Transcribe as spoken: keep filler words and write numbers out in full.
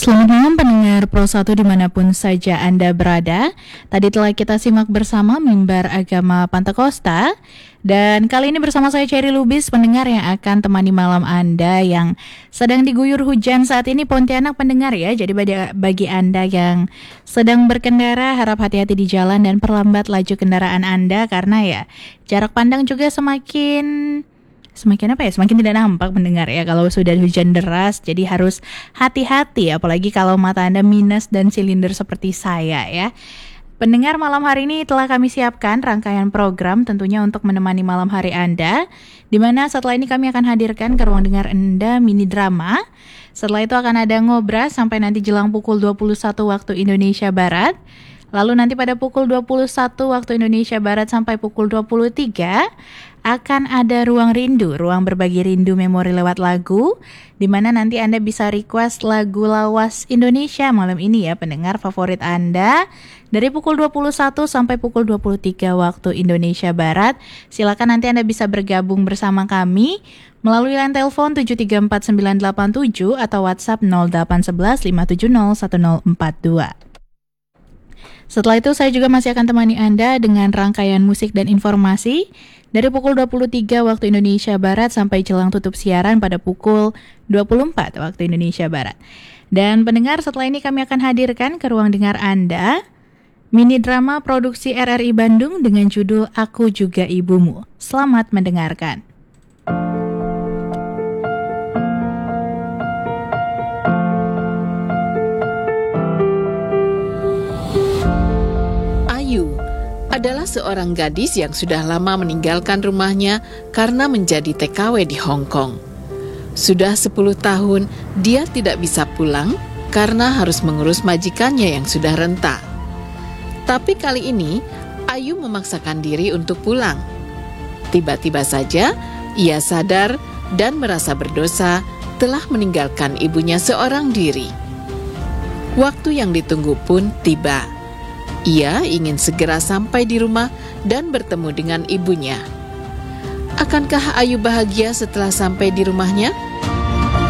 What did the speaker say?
Selamat malam pendengar Pro satu dimanapun saja Anda berada. Tadi telah kita simak bersama Mimbar Agama Pantekosta. Dan kali ini bersama saya Cherry Lubis, pendengar yang akan temani malam Anda yang sedang diguyur hujan saat ini Pontianak pendengar ya. Jadi bagi Anda yang sedang berkendara harap hati-hati di jalan dan perlambat laju kendaraan Anda. Karena ya jarak pandang juga semakin... Semakin apa ya, semakin tidak nampak mendengar ya kalau sudah hujan deras. Jadi harus hati-hati apalagi kalau mata Anda minus dan silinder seperti saya ya. Pendengar, malam hari ini telah kami siapkan rangkaian program tentunya untuk menemani malam hari Anda, di mana setelah ini kami akan hadirkan ke ruang dengar Anda mini drama. Setelah itu akan ada ngobras sampai nanti jelang pukul dua puluh satu waktu Indonesia Barat. Lalu nanti pada pukul dua puluh satu waktu Indonesia Barat sampai pukul dua puluh tiga akan ada ruang rindu, ruang berbagi rindu memori lewat lagu, di mana nanti Anda bisa request lagu lawas Indonesia malam ini ya pendengar favorit Anda. Dari pukul dua puluh satu sampai pukul dua puluh tiga waktu Indonesia Barat. Silakan nanti Anda bisa bergabung bersama kami melalui line telepon tujuh tiga empat sembilan delapan tujuh atau WhatsApp nol delapan satu satu lima tujuh nol satu nol empat dua. Setelah itu saya juga masih akan temani Anda dengan rangkaian musik dan informasi dari pukul dua puluh tiga waktu Indonesia Barat sampai jelang tutup siaran pada pukul dua puluh empat waktu Indonesia Barat. Dan pendengar, setelah ini kami akan hadirkan ke ruang dengar Anda mini drama produksi R R I Bandung dengan judul Aku Juga Ibumu. Selamat mendengarkan. Adalah seorang gadis yang sudah lama meninggalkan rumahnya karena menjadi T K W di Hong Kong. Sudah sepuluh tahun dia tidak bisa pulang karena harus mengurus majikannya yang sudah renta. Tapi kali ini Ayu memaksakan diri untuk pulang. Tiba-tiba saja ia sadar dan merasa berdosa telah meninggalkan ibunya seorang diri. Waktu yang ditunggu pun tiba. Ia ingin segera sampai di rumah dan bertemu dengan ibunya. Akankah Ayu bahagia setelah sampai di rumahnya?